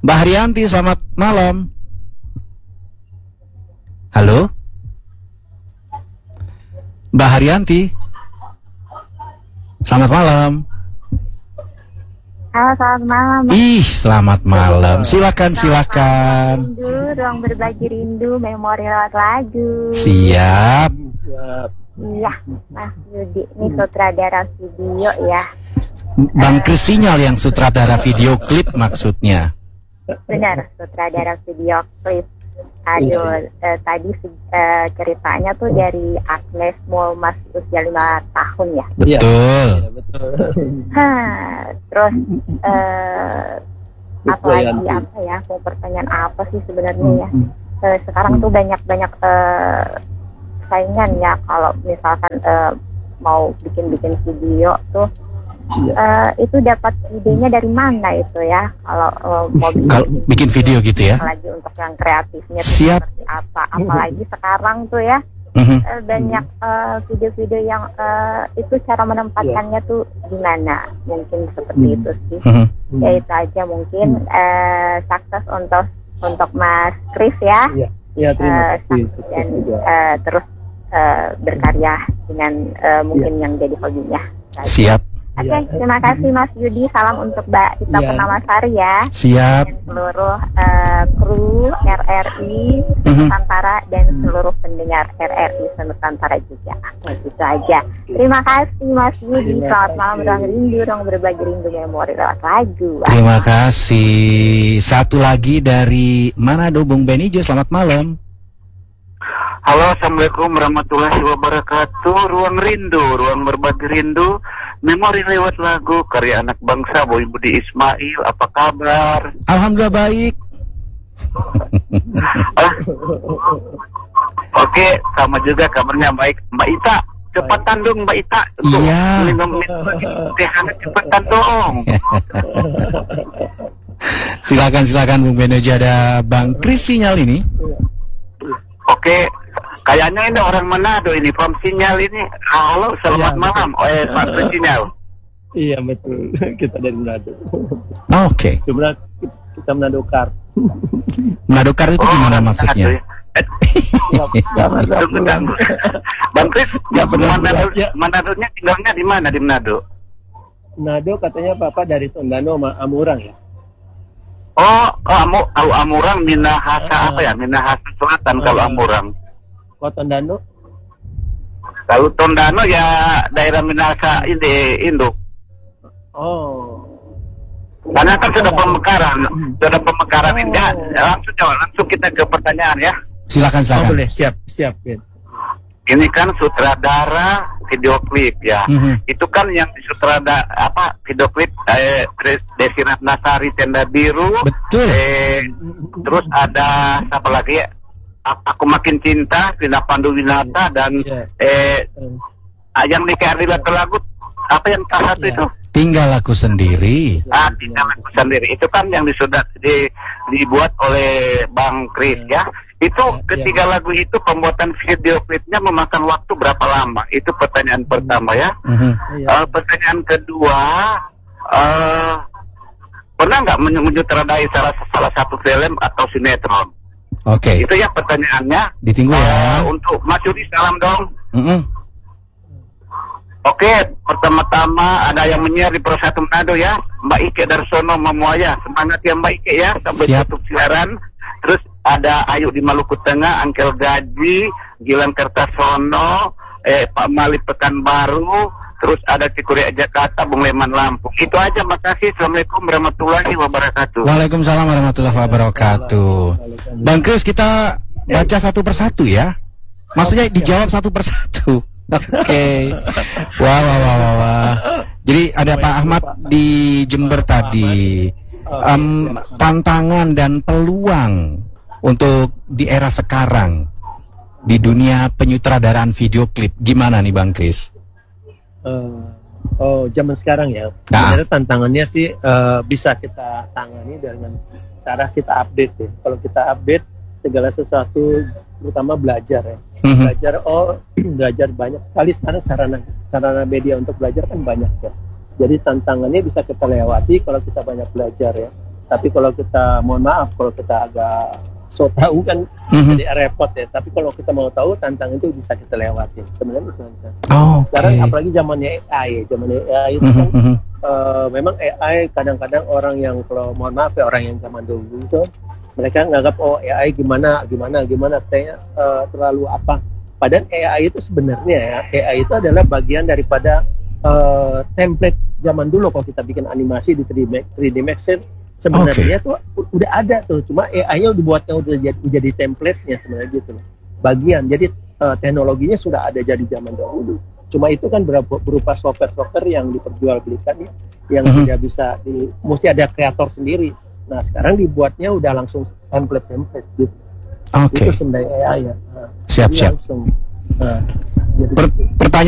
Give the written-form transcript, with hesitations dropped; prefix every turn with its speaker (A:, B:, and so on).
A: Mbak Haryanti, selamat malam. Halo? Mbak Haryanti, selamat malam.
B: Halo, selamat malam.
A: Selamat malam. Silakan.
B: Rindu, ruang berbagi rindu, memori lewat lagu.
A: Siap.
B: Iya, Mas Yudi, ini sutradara video ya.
A: Bang Kris Sinyal yang sutradara video klip maksudnya.
B: Benar, sutradara video klip. Aduh, tadi ceritanya tuh dari Agnes Mul masih usia 5 tahun ya.
A: Betul.
C: Iya, betul.
B: Terus apa ya? Mau pertanyaan apa sih sebenarnya ya? Sekarang tuh banyak saingan ya kalau misalkan mau bikin video tuh. Itu dapat idenya dari mana itu ya kalau mau
A: bikin video gitu ya,
B: lagi untuk yang kreatifnya
A: siap
B: seperti apa, apalagi sekarang tuh ya banyak video-video yang itu cara menempatkannya tuh gimana, mungkin seperti itu sih. Ya itu aja mungkin. Sukses untuk Mas Kris ya.
C: Iya, terima kasih.
B: Dan terus berkarya dengan mungkin yang jadi hobinya.
A: Siap.
B: Oke, terima kasih Mas Yudi. Salam untuk Mbak Ita Purnamasari ya.
A: Siap.
B: Dan seluruh kru RRI Nusantara dan seluruh pendengar RRI Nusantara juga. Itu aja. Terima kasih Mas Yudi. Selamat malam, ruang rindu, ruang berbagi rindu memori lewat lagu.
A: Terima kasih. Satu lagi dari Manado, Bung Benijo. Selamat malam.
D: Halo, assalamualaikum warahmatullahi wabarakatuh. Ruang rindu, ruang berbagi rindu, memori lewat lagu, karya anak bangsa Boy Budi Ismail. Apa kabar?
A: Alhamdulillah baik.
D: Oke, sama juga kabarnya baik. Mbak Ita, cepatan dong Mbak Ita.
A: Iya.
D: Cepetan dong.
A: Silakan Bung Benijo. Ada Bang Kris Sinyal ini.
D: Oke. Kayaknya ini orang Manado ini, From Sinyal ini. Halo, selamat malam, Pak From Sinyal.
C: Iya, betul. Kita dari Manado.
A: Oke.
C: Kita Manado Kar.
A: Manado Kar itu gimana maksudnya?
D: Bang Kris, Manado-nya tinggalnya di mana di Manado?
C: Manado katanya Papa dari Tondano sama Amurang ya.
D: Amurang, Minahasa apa ya? Minahasa Selatan kalau Amurang.
C: Kok Tondano?
D: Kalau Tondano ya daerah Minahasa ini induk. Karena kan sudah pemekaran ini ya. Langsung kita ke pertanyaan ya.
A: Silakan.
C: Boleh, siap.
D: Ini kan sutradara video klip ya. Itu kan yang video klip Desi Ratnasari Tenda Biru.
A: Betul.
D: Terus ada siapa lagi ya? Aku Makin Cinta, Vina Panduwinata dan yang nikah di lagu apa yang salah satu itu?
A: Tinggal Aku Sendiri.
D: Tinggal Aku Sendiri. Itu kan yang dibuat oleh Bang Kris ya. Itu ketiga lagu itu pembuatan video klipnya memakan waktu berapa lama? Itu pertanyaan pertama ya. Pertanyaan kedua, pernah nggak menyutradarai salah satu film atau sinetron?
A: Oke.
D: Itu ya pertanyaannya.
A: Ditunggu ya.
D: Untuk Mas Yudi, salam dong. Oke, pertama-tama ada yang menyiar di Pro 1 Manado ya, Mbak Ike Darsono Mamuaya. Semangat ya Mbak Ike ya, sampai tutup siaran. Terus ada Ayu di Maluku Tengah, Angkel Gaji, Gilang Kertasono, Pak Mali Pekanbaru, terus ada Cikuria Jakarta, Bung Leman Lampung. Itu aja, makasih. Assalamualaikum warahmatullahi wabarakatuh.
A: Waalaikumsalam warahmatullahi wabarakatuh. Bang Kris, kita baca satu persatu ya. Maksudnya dijawab satu persatu. Oke. Wah. Jadi ada Pak Ahmad di Jember tadi. Tantangan dan peluang untuk di era sekarang di dunia penyutradaraan video klip, gimana nih Bang Kris?
C: Zaman sekarang ya. Sebenarnya tantangannya sih bisa kita tangani dengan cara kita update ya. Kalau kita update segala sesuatu, terutama belajar ya. Belajar banyak sekali sekarang sarana media untuk belajar kan banyak ya. Jadi tantangannya bisa kita lewati kalau kita banyak belajar ya. Tapi kalau kita, mohon maaf, kalau kita agak so tahu kan jadi repot ya. Tapi kalau kita mau tahu, tantangan itu bisa kita lewatin. Sebenarnya itu kan. Sekarang apalagi zamannya AI, itu kan memang AI kadang-kadang orang yang, kalau mohon maaf ya, orang yang zaman dulu itu mereka nganggap AI gimana kayaknya terlalu apa. Padahal AI itu sebenarnya ya, AI itu adalah bagian daripada template zaman dulu. Kalau kita bikin animasi di 3D Max sebenarnya tuh udah ada tuh, cuma AI-nya dibuatnya udah jadi template-nya sebenarnya gitu loh. Bagian, jadi teknologinya sudah ada jadi zaman dahulu. Cuma itu kan berupa software yang diperjualbelikan ya, yang tidak bisa mesti ada kreator sendiri. Nah sekarang dibuatnya udah langsung template gitu. Itu sebenarnya AI ya.
A: Siap.
C: Langsung. Jadi
A: Pertanyaan